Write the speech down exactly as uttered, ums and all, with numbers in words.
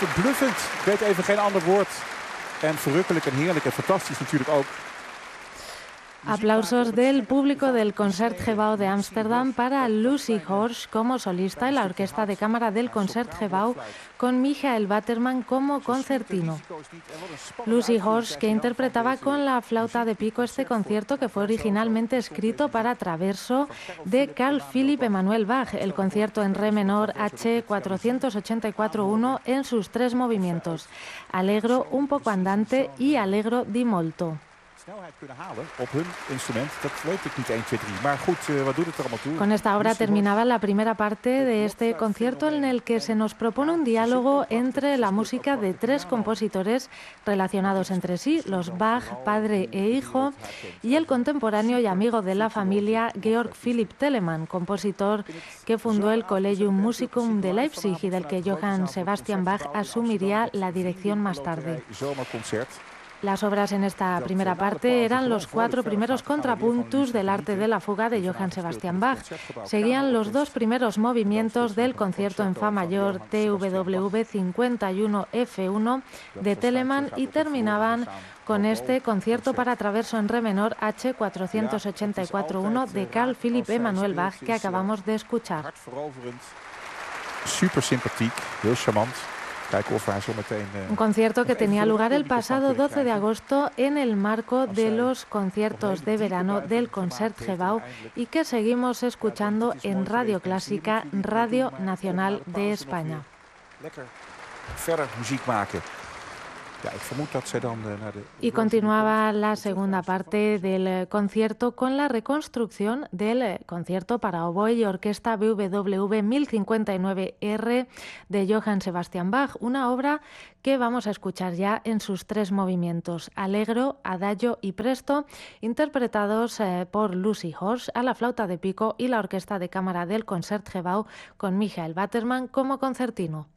verbluffend. Ik weet even geen ander woord. En verrukkelijk en heerlijk en fantastisch natuurlijk ook. Aplausos del público del Concertgebouw de Ámsterdam para Lucy Horsch como solista y la Orquesta de Cámara del Concertgebouw con Michael Waterman como concertino. Lucy Horsch, que interpretaba con la flauta de pico este concierto que fue originalmente escrito para traverso de Carl Philipp Emanuel Bach, el concierto en re menor H cuatrocientos ochenta y cuatro uno en sus tres movimientos, allegro, un poco andante y allegro di molto. Con esta obra terminaba la primera parte de este concierto en el que se nos propone un diálogo entre la música de tres compositores relacionados entre sí, los Bach, padre e hijo, y el contemporáneo y amigo de la familia Georg Philipp Telemann, compositor que fundó el Collegium Musicum de Leipzig y del que Johann Sebastian Bach asumiría la dirección más tarde. Las obras en esta primera parte eran los cuatro primeros contrapuntos del arte de la fuga de Johann Sebastian Bach. Seguían los dos primeros movimientos del concierto en fa mayor T W V cincuenta y uno F uno de Telemann y terminaban con este concierto para traverso en re menor H cuatrocientos ochenta y cuatro uno de Carl Philipp Emanuel Bach que acabamos de escuchar. Super simpático, heel charmant. Un concierto que tenía lugar el pasado doce de agosto en el marco de los conciertos de verano del Concertgebouw y que seguimos escuchando en Radio Clásica, Radio Nacional de España. Y continuaba la segunda parte del concierto con la reconstrucción del concierto para oboe y orquesta B W V mil cincuenta y nueve R de Johann Sebastian Bach, una obra que vamos a escuchar ya en sus tres movimientos, allegro, adagio y presto, interpretados eh, por Lucy Horsch a la flauta de pico y la Orquesta de Cámara del Concertgebouw con Michael Waterman como concertino.